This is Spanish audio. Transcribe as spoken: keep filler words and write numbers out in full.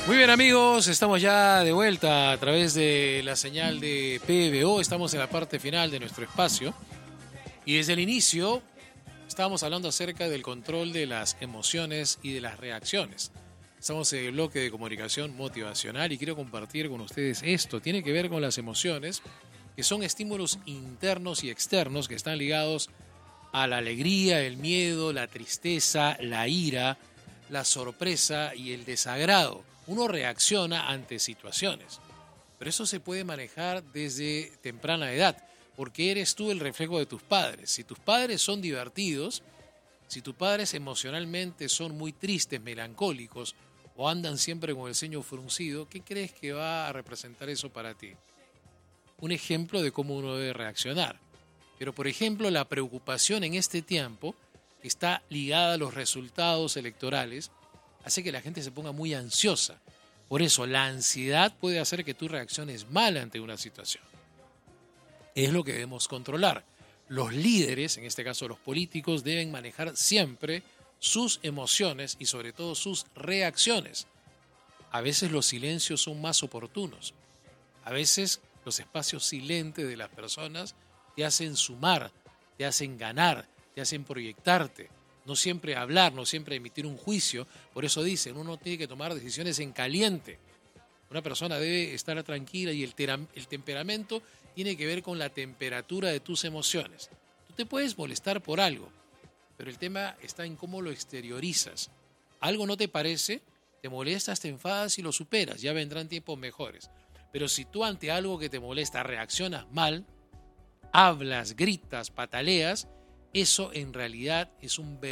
Muy bien, amigos, estamos ya de vuelta a través de la señal de P B O. Estamos en la parte final de nuestro espacio y desde el inicio estábamos hablando acerca del control de las emociones y de las reacciones. Estamos en el bloque de comunicación motivacional y quiero compartir con ustedes esto. Tiene que ver con las emociones, que son estímulos internos y externos que están ligados a la alegría, el miedo, la tristeza, la ira, la sorpresa y el desagrado. Uno reacciona ante situaciones, pero eso se puede manejar desde temprana edad, porque eres tú el reflejo de tus padres. Si tus padres son divertidos, si tus padres emocionalmente son muy tristes, melancólicos, o andan siempre con el ceño fruncido, ¿qué crees que va a representar eso para ti? Un ejemplo de cómo uno debe reaccionar. Pero, por ejemplo, la preocupación en este tiempo está ligada a los resultados electorales, hace que la gente se ponga muy ansiosa. Por eso, la ansiedad puede hacer que tú reacciones mal ante una situación. Es lo que debemos controlar. Los líderes, en este caso los políticos, deben manejar siempre sus emociones y sobre todo sus reacciones. A veces los silencios son más oportunos. A veces los espacios silentes de las personas te hacen sumar, te hacen ganar, te hacen proyectarte. No siempre hablar, no siempre emitir un juicio. Por eso dicen, uno tiene que tomar decisiones en caliente. Una persona debe estar tranquila y el, tera- el temperamento tiene que ver con la temperatura de tus emociones. Tú te puedes molestar por algo, pero el tema está en cómo lo exteriorizas. Algo no te parece, te molestas, te enfadas y lo superas. Ya vendrán tiempos mejores. Pero si tú ante algo que te molesta reaccionas mal, hablas, gritas, pataleas, eso en realidad es un